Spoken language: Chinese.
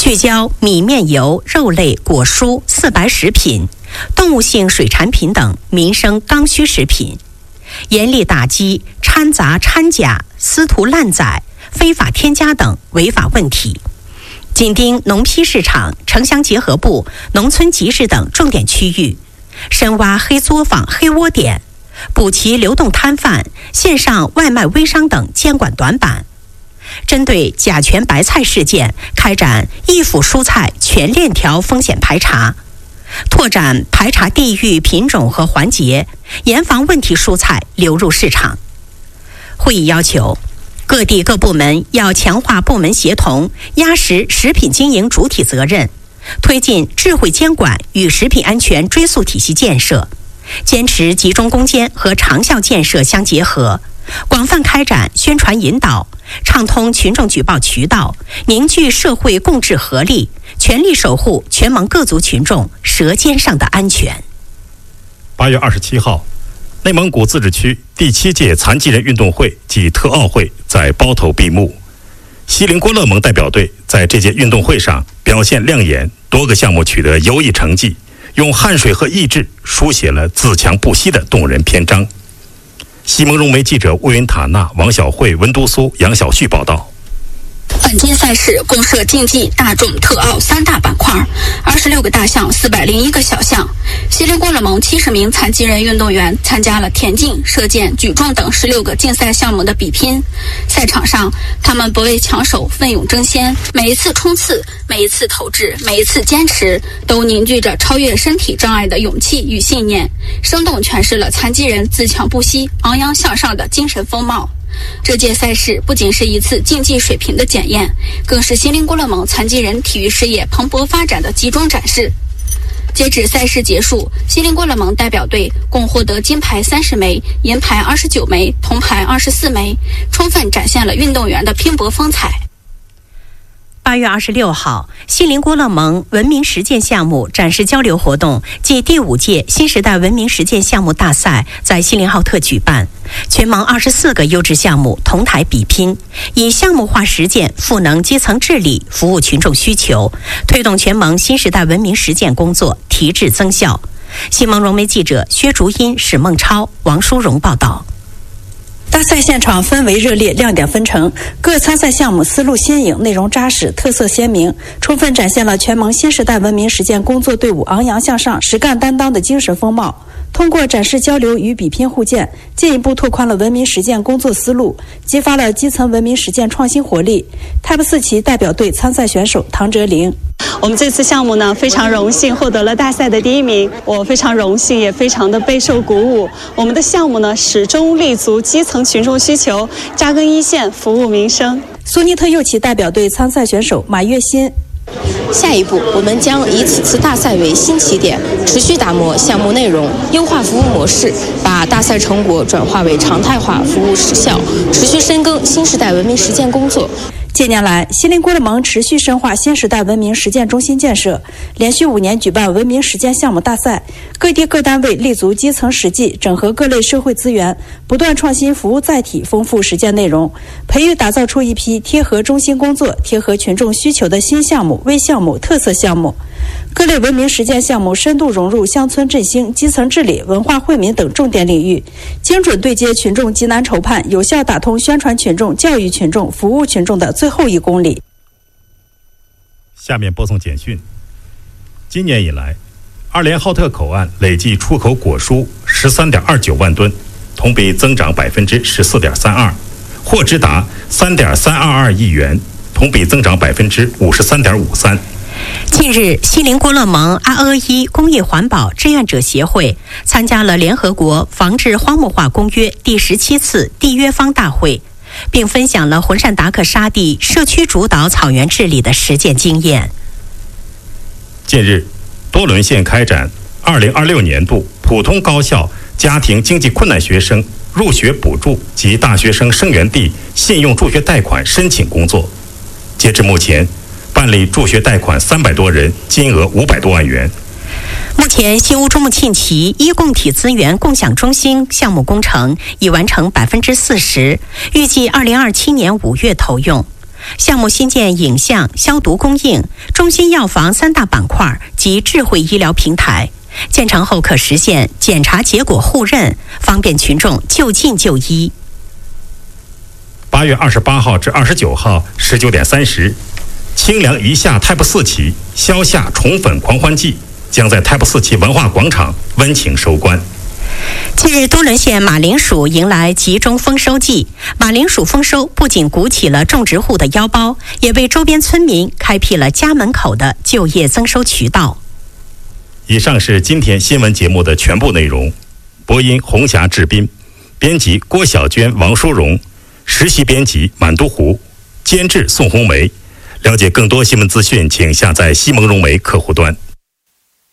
聚焦米面油、肉类、果蔬、四白食品、动物性水产品等民生刚需食品，严厉打击掺杂掺假、私屠滥宰、非法添加等违法问题，紧盯农批市场、城乡结合部、农村集市等重点区域，深挖黑作坊、黑窝点，补齐流动摊贩、线上外卖微商等监管短板。针对甲醛白菜事件，开展一府蔬菜全链条风险排查，拓展排查地域、品种和环节，严防问题蔬菜流入市场。会议要求，各地各部门要强化部门协同，压实食品经营主体责任，推进智慧监管与食品安全追溯体系建设，坚持集中攻坚和长效建设相结合，广泛开展宣传引导，畅通群众举报渠道，凝聚社会共治合力，全力守护全蒙各族群众舌尖上的安全。 8月27号，内蒙古自治区第7届残疾人运动会暨特奥会在包头闭幕。锡林郭勒盟代表队在这届运动会上表现亮眼，多个项目取得优异成绩，用汗水和意志书写了自强不息的动人篇章。西蒙融媒记者乌云塔纳、王小慧、文都苏、杨小旭报道。 本届赛事共设竞技、大众、特奥3大板块，26个大项，401个小项。锡林郭勒盟70名残疾人运动员参加了田径、射箭、举重等16个竞赛项目的比拼。赛场上，他们不畏强手，奋勇争先，每一次冲刺、每一次投掷、每一次坚持，都凝聚着超越身体障碍的勇气与信念，生动诠释了残疾人自强不息、昂扬向上的精神风貌。这届赛事不仅是一次竞技水平的检验，更是锡林郭勒盟残疾人体育事业蓬勃发展的集中展示。截止赛事结束，锡林郭勒盟代表队共获得金牌30枚、银牌29枚、铜牌24枚，充分展现了运动员的拼搏风采。 8月26号，锡林郭勒盟文明实践项目展示交流活动暨第5届新时代文明实践项目大赛在锡林浩特举办，全盟24个优质项目同台比拼，以项目化实践赋能基层治理，服务群众需求，推动全盟新时代文明实践工作提质增效。西蒙融媒记者薛竹英、史梦超、王淑荣报道。 大赛现场氛围热烈，亮点纷呈，各参赛项目思路新颖，内容扎实，特色鲜明，充分展现了全盟新时代文明实践工作队伍昂扬向上、实干担当的精神风貌。通过展示交流与比拼互鉴，进一步拓宽了文明实践工作思路，激发了基层文明实践创新活力。TYPE4旗代表队参赛选手唐哲玲。 我们这次项目呢，非常荣幸获得了大赛的第1名，我非常荣幸，也非常的备受鼓舞。我们的项目呢，始终立足基层群众需求，扎根一线，服务民生。 苏尼特右旗代表队参赛选手马月新。 下一步，我们将以此次大赛为新起点，持续打磨项目内容，优化服务模式，把大赛成果转化为常态化服务实效，持续深耕新时代文明实践工作。 近年来，锡林郭勒盟持续深化新时代文明实践中心建设，连续5年举办文明实践项目大赛，各地各单位立足基层实际，整合各类社会资源，不断创新服务载体，丰富实践内容，培育打造出一批贴合中心工作、贴合群众需求的新项目、微项目、特色项目。各类文明实践项目深度融入乡村振兴、基层治理、文化惠民等重点领域，精准对接群众急难愁盼，有效打通宣传群众、教育群众、服务群众的最后1公里。 下面播送简讯。今年以来，2连浩特口岸累计出口果蔬13.29万吨，同比增长14.32%，货值达3.322亿元，同比增长53.53%。 近日，锡林郭勒盟阿阿伊公益环保志愿者协会参加了联合国防治荒漠化公约第17次缔约方大会，并分享了浑善达克沙地社区主导草原治理的实践经验。 近日，多伦县开展2026年度普通高校家庭经济困难学生入学补助及大学生生源地信用助学贷款申请工作。截至目前，办理助学贷款300多人，金额500多万元。 目前，新乌珠穆沁旗一共体资源共享中心项目工程已完成40%，预计2027年5月投用。 项目新建影像、消毒供应、中心药房3大板块及智慧医疗平台。建成后可实现检查结果互认，方便群众就近就医。 8月28号至29号19点30，清凉一夏 Type 4期消夏宠粉狂欢季将在 Type 4期文化广场温情收官。 近日，多伦县马铃薯迎来集中丰收季。马铃薯丰收不仅鼓起了种植户的腰包，也为周边村民开辟了家门口的就业增收渠道。 以上是今天新闻节目的全部内容。播音红霞志斌，编辑郭小娟、王淑荣，实习编辑满都湖，监制宋红梅。了解更多新闻资讯，请下载西蒙融媒客户端。